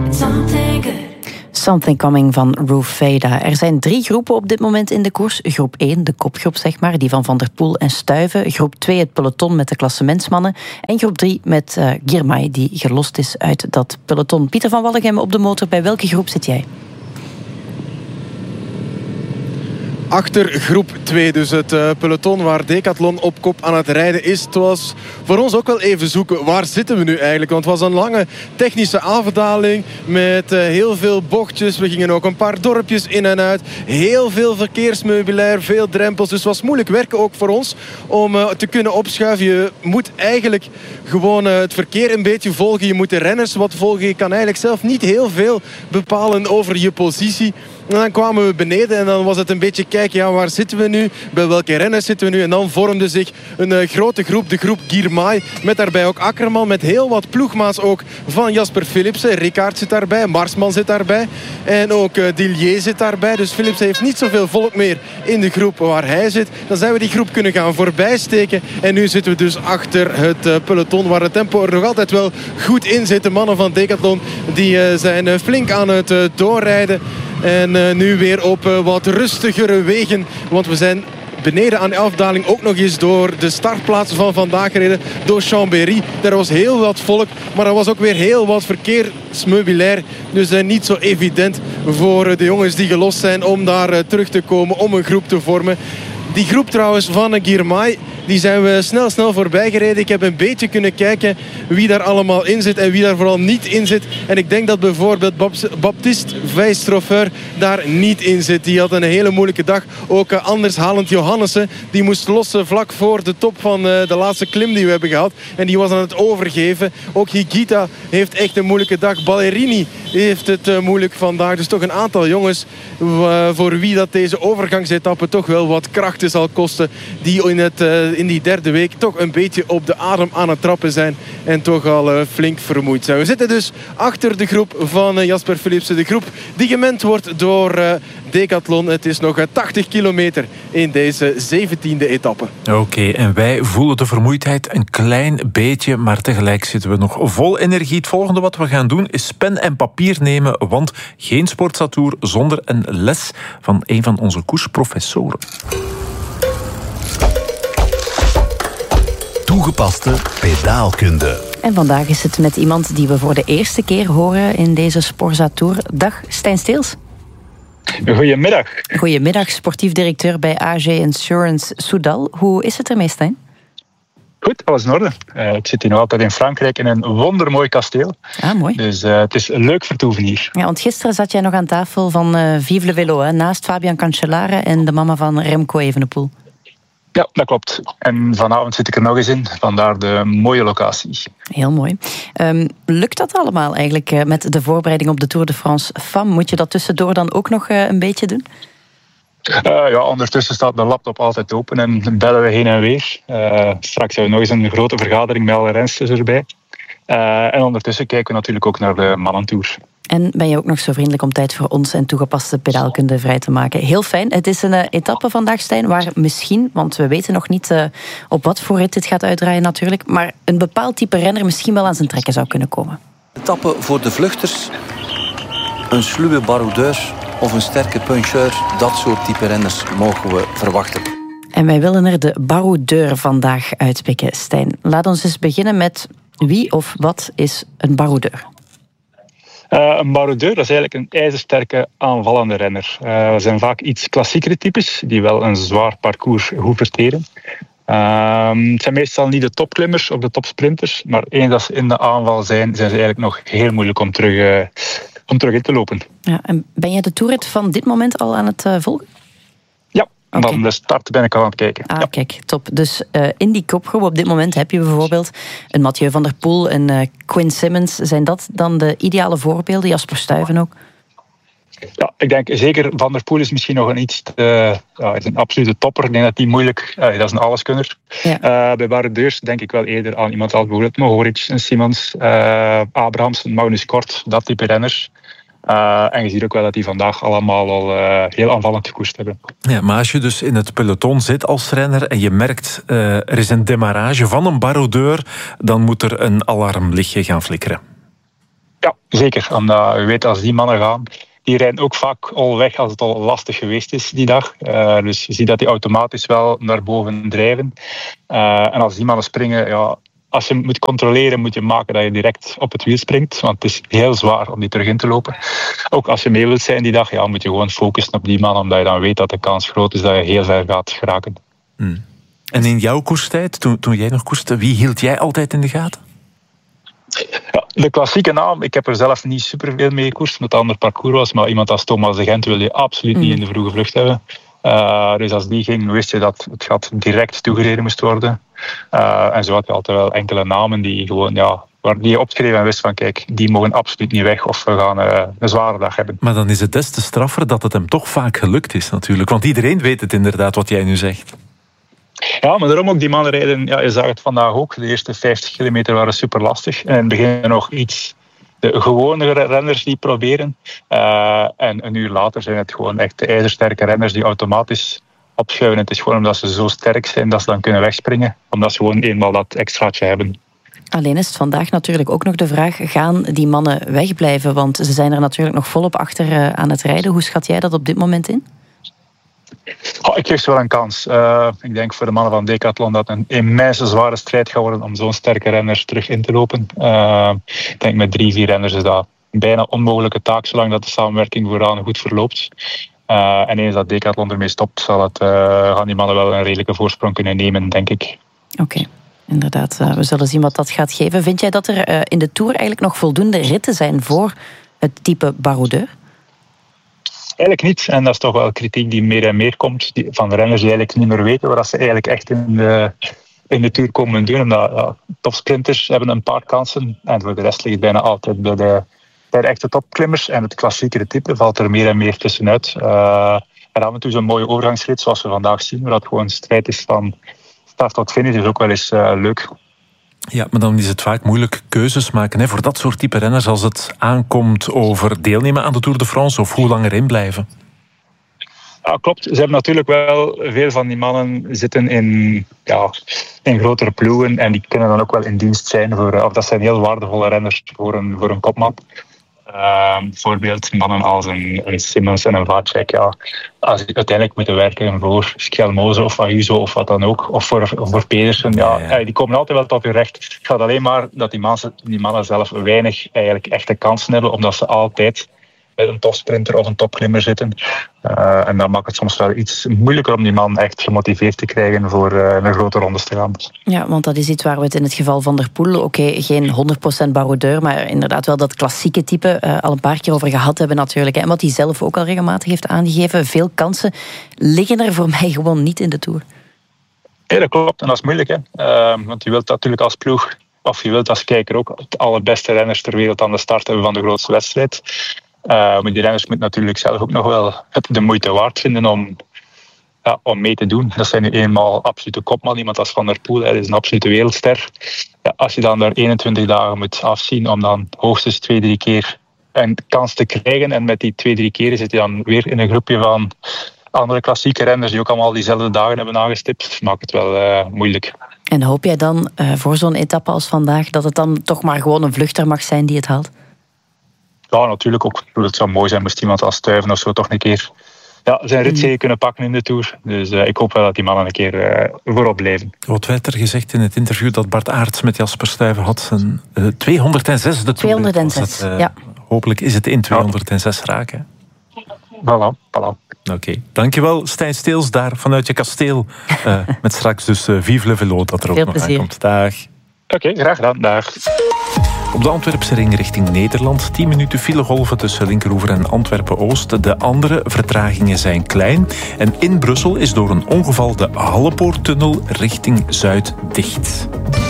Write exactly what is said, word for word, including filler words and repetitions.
Something good. Something Coming van Rufeda. Er zijn drie groepen op dit moment in de koers. Groep één, de kopgroep zeg maar, die van Van der Poel en Stuyven. Groep twee, het peloton met de klassementsmannen. En groep drie met uh, Girmay, die gelost is uit dat peloton. Pieter van Wallegem op de motor, bij welke groep zit jij? Achter groep twee, dus het uh, peloton waar Decathlon op kop aan het rijden is. Het was voor ons ook wel even zoeken, waar zitten we nu eigenlijk? Want het was een lange technische afdaling met uh, heel veel bochtjes. We gingen ook een paar dorpjes in en uit. Heel veel verkeersmeubilair, veel drempels. Dus het was moeilijk werken ook voor ons om uh, te kunnen opschuiven. Je moet eigenlijk gewoon uh, het verkeer een beetje volgen. Je moet de renners wat volgen. Je kan eigenlijk zelf niet heel veel bepalen over je positie. En dan kwamen we beneden en dan was het een beetje kijken, ja, waar zitten we nu? Bij welke renners zitten we nu? En dan vormde zich een uh, grote groep, de groep Girmay. Met daarbij ook Akkerman, met heel wat ploegmaats ook van Jasper Philipsen. Rickaert zit daarbij, Marsman zit daarbij. En ook uh, Dillier zit daarbij. Dus Philipsen heeft niet zoveel volk meer in de groep waar hij zit. Dan zijn we die groep kunnen gaan voorbijsteken. En nu zitten we dus achter het uh, peloton waar het tempo er nog altijd wel goed in zit. De mannen van Decathlon die uh, zijn uh, flink aan het uh, doorrijden. En uh, nu weer op uh, wat rustigere wegen. Want we zijn beneden aan de afdaling ook nog eens door de startplaats van vandaag gereden. Door Chambéry. Daar was heel wat volk. Maar er was ook weer heel wat verkeersmeubilair. Dus uh, niet zo evident voor uh, de jongens die gelost zijn om daar uh, terug te komen. Om een groep te vormen. Die groep trouwens van uh, Girmay, die zijn we snel snel voorbij gereden. Ik heb een beetje kunnen kijken wie daar allemaal in zit en wie daar vooral niet in zit. En ik denk dat bijvoorbeeld Baptiste Weistroffeur daar niet in zit. Die had een hele moeilijke dag. Ook uh, Anders Halend Johannessen, die moest lossen vlak voor de top van uh, de laatste klim die we hebben gehad. En die was aan het overgeven. Ook Higuita heeft echt een moeilijke dag. Ballerini heeft het uh, moeilijk vandaag. Dus toch een aantal jongens uh, voor wie dat deze overgangsetappe toch wel wat krachten zal kosten. Die in het... Uh, in die derde week toch een beetje op de adem aan het trappen zijn en toch al uh, flink vermoeid zijn. We zitten dus achter de groep van uh, Jasper Philipsen. De groep die gemend wordt door uh, Decathlon. Het is nog uh, tachtig kilometer in deze zeventiende etappe. Oké, okay, en wij voelen de vermoeidheid een klein beetje, maar tegelijk zitten we nog vol energie. Het volgende wat we gaan doen is pen en papier nemen, want geen Sportza-tour zonder een les van een van onze koersprofessoren. Toegepaste pedaalkunde. En vandaag is het met iemand die we voor de eerste keer horen in deze Sportza Tour. Dag, Stijn Steels. Goedemiddag. Goedemiddag, sportief directeur bij A G Insurance Soudal. Hoe is het ermee, Stijn? Goed, alles in orde. Uh, ik zit hier nog altijd in Frankrijk in een wondermooi kasteel. Ah, mooi. Dus uh, het is een leuk vertoeven hier. Ja, want gisteren zat jij nog aan tafel van uh, Vive le Vélo, hè, naast Fabian Cancellara en de mama van Remco Evenepoel. Ja, dat klopt. En vanavond zit ik er nog eens in. Vandaar de mooie locatie. Heel mooi. Um, lukt dat allemaal eigenlijk uh, met de voorbereiding op de Tour de France Femme? Moet je dat tussendoor dan ook nog uh, een beetje doen? Uh, ja, ondertussen staat de laptop altijd open en bellen we heen en weer. Uh, straks hebben we nog eens een grote vergadering met alle rensters erbij. Uh, en ondertussen kijken we natuurlijk ook naar de mannentour. En ben je ook nog zo vriendelijk om tijd voor ons en toegepaste pedaalkunde vrij te maken. Heel fijn. Het is een uh, etappe vandaag, Stijn, waar misschien, want we weten nog niet uh, op wat voor rit dit gaat uitdraaien natuurlijk, maar een bepaald type renner misschien wel aan zijn trekken zou kunnen komen. Etappe voor de vluchters, een sluwe baroudeur of een sterke puncheur, dat soort type renners mogen we verwachten. En wij willen er de baroudeur vandaag uitpikken, Stijn. Laat ons eens beginnen met wie of wat is een baroudeur? Uh, een baroudeur, dat is eigenlijk een ijzersterke aanvallende renner. Uh, dat zijn vaak iets klassiekere types, die wel een zwaar parcours goed verteren. Uh, het zijn meestal niet de topklimmers of de topsprinters, maar eens dat ze in de aanval zijn, zijn ze eigenlijk nog heel moeilijk om terug, uh, om terug in te lopen. Ja, en ben jij de toerrit van dit moment al aan het uh, volgen? Okay. Van de start ben ik al aan het kijken. Ah, ja. Kijk, top. Dus uh, in die kopgroep op dit moment heb je bijvoorbeeld een Mathieu van der Poel en uh, Quinn Simmons. Zijn dat dan de ideale voorbeelden? Jasper Stuyven ook? Ja, ik denk zeker Van der Poel is misschien nog een iets te, uh, is een absolute topper. Ik denk dat die moeilijk, uh, dat is een alleskunner. Ja. Uh, bij baroudeurs denk ik wel eerder aan iemand als bijvoorbeeld Mohoric en Simmons, uh, Abrahams, Magnus Kort, dat type renners. Uh, en je ziet ook wel dat die vandaag allemaal al uh, heel aanvallend gekoerst hebben. Ja, maar als je dus in het peloton zit als renner en je merkt uh, er is een demarrage van een baroudeur, dan moet er een alarmlichtje gaan flikkeren. Ja, zeker. Omdat je weet, als die mannen gaan, die rijden ook vaak al weg als het al lastig geweest is die dag. Uh, dus je ziet dat die automatisch wel naar boven drijven. Uh, en als die mannen springen, ja, als je moet controleren, moet je maken dat je direct op het wiel springt. Want het is heel zwaar om die terug in te lopen. Ook als je mee wilt zijn die dag, ja, moet je gewoon focussen op die mannen, omdat je dan weet dat de kans groot is dat je heel ver gaat geraken. Hmm. En in jouw koerstijd, toen, toen jij nog koerste, wie hield jij altijd in de gaten? Ja, de klassieke naam, ik heb er zelf niet superveel mee gekoerst, omdat het een ander parcours was, maar iemand als Thomas de Gent wil je absoluut mm. niet in de vroege vlucht hebben. Uh, dus als die ging, wist je dat het gat direct toegereden moest worden. Uh, en zo had je altijd wel enkele namen die gewoon, ja, waar die je opschreven en wist van, kijk, die mogen absoluut niet weg of we gaan uh, een zware dag hebben. Maar dan is het des te straffer dat het hem toch vaak gelukt is natuurlijk, want iedereen weet het inderdaad wat jij nu zegt. Ja, maar daarom ook die mannen rijden, ja, je zag het vandaag ook, de eerste vijftig kilometer waren super lastig. En in het begin nog iets de gewone renners die proberen. Uh, en een uur later zijn het gewoon echt de ijzersterke renners die automatisch opschuiven. Het is gewoon omdat ze zo sterk zijn dat ze dan kunnen wegspringen. Omdat ze gewoon eenmaal dat extraatje hebben. Alleen is het vandaag natuurlijk ook nog de vraag, gaan die mannen wegblijven? Want ze zijn er natuurlijk nog volop achter uh, aan het rijden. Hoe schat jij dat op dit moment in? Oh, ik geef ze wel een kans. Uh, ik denk voor de mannen van Decathlon dat het een immense zware strijd gaat worden om zo'n sterke renners terug in te lopen. Uh, ik denk met drie, vier renners is dat een bijna onmogelijke taak, zolang dat de samenwerking vooraan goed verloopt. Uh, en eens dat Decathlon ermee stopt, zal het, uh, gaan die mannen wel een redelijke voorsprong kunnen nemen, denk ik. Oké. Okay. Inderdaad, uh, we zullen zien wat dat gaat geven. Vind jij dat er uh, in de Tour eigenlijk nog voldoende ritten zijn voor het type baroudeur? Eigenlijk niet. En dat is toch wel kritiek die meer en meer komt die, van de renners die eigenlijk niet meer weten wat ze eigenlijk echt in de, in de Tour komen doen. Omdat ja, topsprinters hebben een paar kansen en voor de rest ligt het bijna altijd bij de, bij de echte topklimmers. En het klassiekere type valt er meer en meer tussenuit. Uh, en af en toe zo'n mooie overgangsrit zoals we vandaag zien, waar het gewoon een strijd is van start tot finish, is ook wel eens uh, leuk. Ja, maar dan is het vaak moeilijk keuzes maken hè, voor dat soort type renners als het aankomt over deelnemen aan de Tour de France of hoe lang erin blijven. Ja, klopt. Ze hebben natuurlijk wel, veel van die mannen zitten in, ja, in grotere ploegen en die kunnen dan ook wel in dienst zijn voor, of dat zijn heel waardevolle renners voor een, voor een kopman. Uh, bijvoorbeeld mannen als een, een Simmons en een Vacek, ja, als die uiteindelijk moeten werken voor Schelmoze of Ayuso of wat dan ook, of voor, voor Pedersen, ja, ja, ja. Die komen altijd wel tot hun recht. Het gaat alleen maar dat die mannen, die mannen zelf weinig eigenlijk echte kansen hebben, omdat ze altijd bij een topsprinter of een topklimmer zitten. Uh, en dat maakt het soms wel iets moeilijker om die man echt gemotiveerd te krijgen voor uh, naar grote rondes te gaan. Ja, want dat is iets waar we het in het geval van Der Poel, oké, okay, geen honderd procent baroudeur, maar inderdaad wel dat klassieke type uh, al een paar keer over gehad hebben natuurlijk. Hè. En wat hij zelf ook al regelmatig heeft aangegeven, veel kansen liggen er voor mij gewoon niet in de Tour. Ja, dat klopt. En dat is moeilijk, hè. Uh, want je wilt natuurlijk als ploeg, of je wilt als kijker ook, het allerbeste renners ter wereld aan de start hebben van de grootste wedstrijd. Uh, maar die renners moeten natuurlijk zelf ook nog wel het de moeite waard vinden om, ja, om mee te doen. Dat zijn nu eenmaal absolute kopman. Iemand als Van der Poel, hij is een absolute wereldster. Ja, als je dan daar eenentwintig dagen moet afzien om dan hoogstens twee, drie keer een kans te krijgen. En met die twee, drie keren zit je dan weer in een groepje van andere klassieke renners die ook allemaal diezelfde dagen hebben aangestipt. Maakt het wel uh, moeilijk. En hoop jij dan uh, voor zo'n etappe als vandaag dat het dan toch maar gewoon een vluchter mag zijn die het haalt? Ja, natuurlijk ook. Het zou mooi zijn moest iemand als Stuyven of zo toch een keer ja, zijn ritzege kunnen pakken in de Tour. Dus uh, ik hoop wel dat die mannen een keer uh, voorop blijven. Wat werd er gezegd in het interview dat Bart Aerts met Jasper Stuyven had? Zijn uh, tweehonderdzesde Tour. tweehonderdzes, het, uh, ja. Hopelijk is het in tweehonderdzes raken. Voilà, voilà. Oké, okay. Dankjewel Stijn Steels daar vanuit je kasteel. Uh, met straks dus uh, Vive le Vélo dat er ook Veel nog plezier. aankomt. Dag. Oké, okay, graag gedaan. Dag. Op de Antwerpse ring richting Nederland. tien minuten filegolven tussen Linkeroever en Antwerpen-Oost. De andere vertragingen zijn klein. En in Brussel is door een ongeval de Hallepoorttunnel richting Zuid dicht.